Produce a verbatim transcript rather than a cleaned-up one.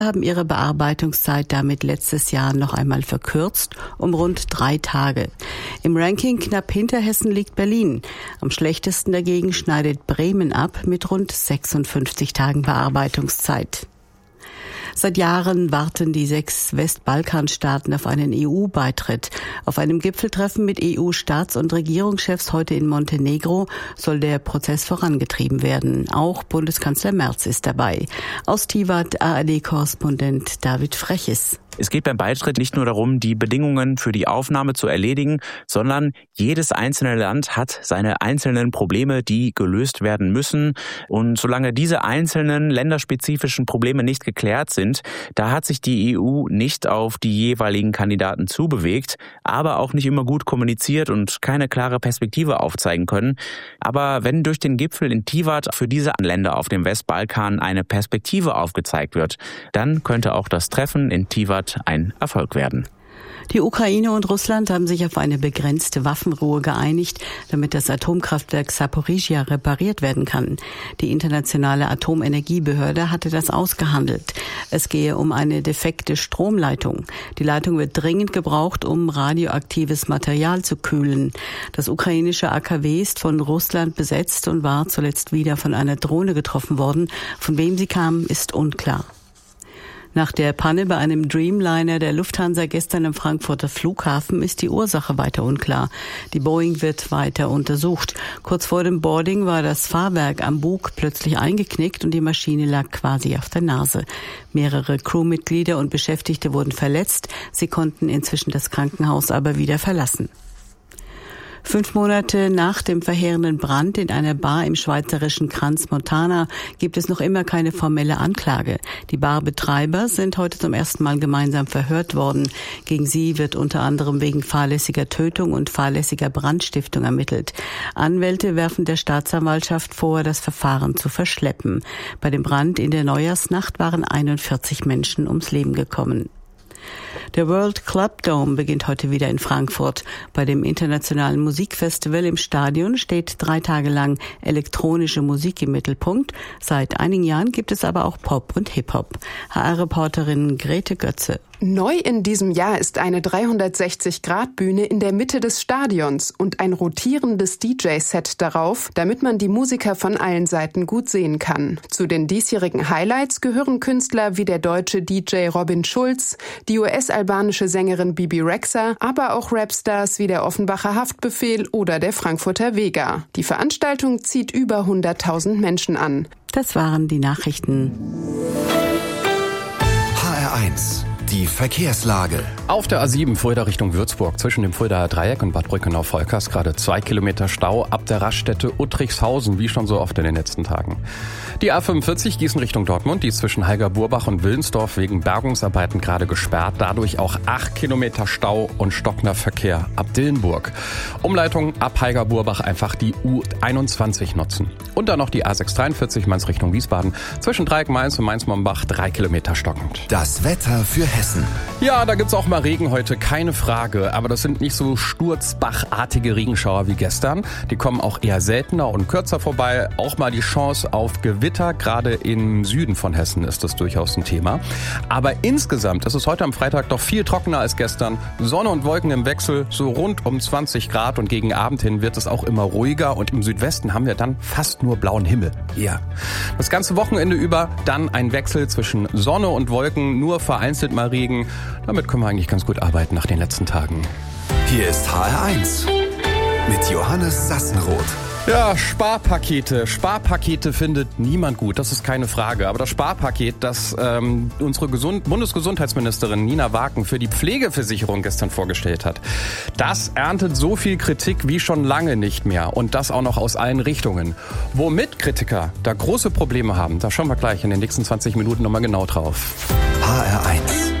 haben ihre Bearbeitungszeit damit letztes Jahr noch einmal verkürzt um rund drei Tage. Im Ranking knapp hinter Hessen liegt Berlin. Am schlechtesten dagegen schneidet Bremen ab mit rund sechsundfünfzig Tagen Bearbeitungszeit. Seit Jahren warten die sechs Westbalkanstaaten auf einen E U-Beitritt. Auf einem Gipfeltreffen mit E U-Staats- und Regierungschefs heute in Montenegro soll der Prozess vorangetrieben werden. Auch Bundeskanzler Merz ist dabei. Aus Tivat A R D-Korrespondent David Freches. Es geht beim Beitritt nicht nur darum, die Bedingungen für die Aufnahme zu erledigen, sondern jedes einzelne Land hat seine einzelnen Probleme, die gelöst werden müssen. Und solange diese einzelnen länderspezifischen Probleme nicht geklärt sind, da hat sich die E U nicht auf die jeweiligen Kandidaten zubewegt, aber auch nicht immer gut kommuniziert und keine klare Perspektive aufzeigen können. Aber wenn durch den Gipfel in Tivat für diese Länder auf dem Westbalkan eine Perspektive aufgezeigt wird, dann könnte auch das Treffen in Tivat ein Erfolg werden. Die Ukraine und Russland haben sich auf eine begrenzte Waffenruhe geeinigt, damit das Atomkraftwerk Saporizhzhia repariert werden kann. Die internationale Atomenergiebehörde hatte das ausgehandelt. Es gehe um eine defekte Stromleitung. Die Leitung wird dringend gebraucht, um radioaktives Material zu kühlen. Das ukrainische A K W ist von Russland besetzt und war zuletzt wieder von einer Drohne getroffen worden. Von wem sie kam, ist unklar. Nach der Panne bei einem Dreamliner der Lufthansa gestern am Frankfurter Flughafen ist die Ursache weiter unklar. Die Boeing wird weiter untersucht. Kurz vor dem Boarding war das Fahrwerk am Bug plötzlich eingeknickt und die Maschine lag quasi auf der Nase. Mehrere Crewmitglieder und Beschäftigte wurden verletzt. Sie konnten inzwischen das Krankenhaus aber wieder verlassen. Fünf Monate nach dem verheerenden Brand in einer Bar im schweizerischen Crans-Montana gibt es noch immer keine formelle Anklage. Die Barbetreiber sind heute zum ersten Mal gemeinsam verhört worden. Gegen sie wird unter anderem wegen fahrlässiger Tötung und fahrlässiger Brandstiftung ermittelt. Anwälte werfen der Staatsanwaltschaft vor, das Verfahren zu verschleppen. Bei dem Brand in der Neujahrsnacht waren einundvierzig Menschen ums Leben gekommen. Der World Club Dome beginnt heute wieder in Frankfurt. Bei dem internationalen Musikfestival im Stadion steht drei Tage lang elektronische Musik im Mittelpunkt. Seit einigen Jahren gibt es aber auch Pop und Hip-Hop. H R-Reporterin Grete Götze. Neu in diesem Jahr ist eine dreihundertsechzig-Grad-Bühne in der Mitte des Stadions und ein rotierendes D J-Set darauf, damit man die Musiker von allen Seiten gut sehen kann. Zu den diesjährigen Highlights gehören Künstler wie der deutsche D J Robin Schulz, die U S-albanische Sängerin Bibi Rexha, aber auch Rapstars wie der Offenbacher Haftbefehl oder der Frankfurter Vega. Die Veranstaltung zieht über hunderttausend Menschen an. Das waren die Nachrichten. H R eins. Die Verkehrslage. Auf der A sieben Fulda Richtung Würzburg zwischen dem Fuldaer Dreieck und Bad Brückenau-Volkers gerade zwei Kilometer Stau ab der Raststätte Uttrichshausen, wie schon so oft in den letzten Tagen. Die A fünfundvierzig Gießen Richtung Dortmund, die ist zwischen Heiger-Burbach und Willensdorf wegen Bergungsarbeiten gerade gesperrt. Dadurch auch acht Kilometer Stau und stockender Verkehr ab Dillenburg. Umleitung ab Heiger-Burbach einfach die U einundzwanzig nutzen. Und dann noch die A sechshundertdreiundvierzig Mainz Richtung Wiesbaden zwischen Dreieck-Mainz und Mainz-Mombach drei Kilometer stockend. Das Wetter für Hessen. Ja, da gibt's auch mal Regen heute, keine Frage. Aber das sind nicht so sturzbachartige Regenschauer wie gestern. Die kommen auch eher seltener und kürzer vorbei. Auch mal die Chance auf Gewitter, gerade im Süden von Hessen ist das durchaus ein Thema. Aber insgesamt ist es heute am Freitag doch viel trockener als gestern. Sonne und Wolken im Wechsel, so rund um zwanzig Grad und gegen Abend hin wird es auch immer ruhiger. Und im Südwesten haben wir dann fast nur blauen Himmel. Ja. Das ganze Wochenende über dann ein Wechsel zwischen Sonne und Wolken, nur vereinzelt mal Regen. Damit können wir eigentlich ganz gut arbeiten nach den letzten Tagen. Hier ist H R eins mit Johannes Sassenroth. Ja, Sparpakete. Sparpakete findet niemand gut, das ist keine Frage. Aber das Sparpaket, das ähm, unsere Gesund- Bundesgesundheitsministerin Nina Waken für die Pflegeversicherung gestern vorgestellt hat, das erntet so viel Kritik wie schon lange nicht mehr. Und das auch noch aus allen Richtungen. Womit Kritiker da große Probleme haben, da schauen wir gleich in den nächsten zwanzig Minuten nochmal genau drauf. H R eins.